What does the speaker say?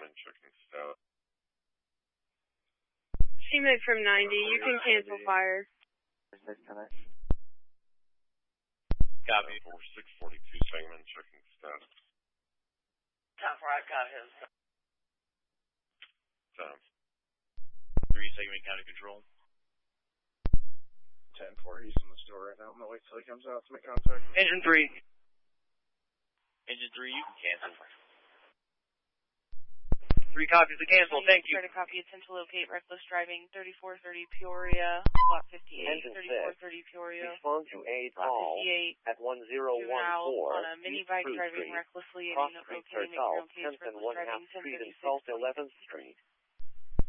segment checking status. CMIG from 90, you can cancel fire. Copy. 4642 segment checking status. Top right, got his. 3 segment county control. 10-4, he's in the store right now. I'm going to wait till he comes out to make contact. Engine 3. Engine 3, you can cancel. 3 copies to cancel, thank you. Try to copy, attempt to locate reckless driving, 3430 Peoria, lot 58, Engine 3430 Peoria. Respond to a call at 1014 on a mini bike East driving Street, recklessly and Cross not Street, locating South, case 10th and reckless 1/2 driving, Street and 1036. South 11th Street.